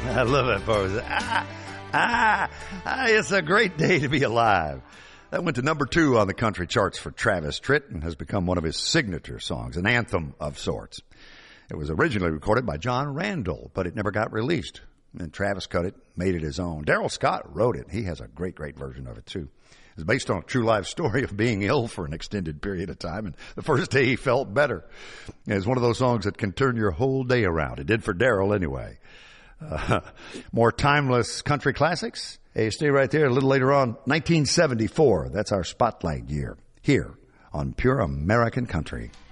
I love that part. It's a great day to be alive. That went to number 2 on the country charts for Travis Tritt and has become one of his signature songs, an anthem of sorts. It was originally recorded by John Randall, but it never got released. And Travis cut it, made it his own. Daryl Scott wrote it. He has a great, great version of it, too. It's based on a true life story of being ill for an extended period of time, and the first day he felt better. It's one of those songs that can turn your whole day around. It did for Daryl anyway. More timeless country classics. Hey, stay right there. A little later on, 1974. That's our spotlight year here on Pure American Country.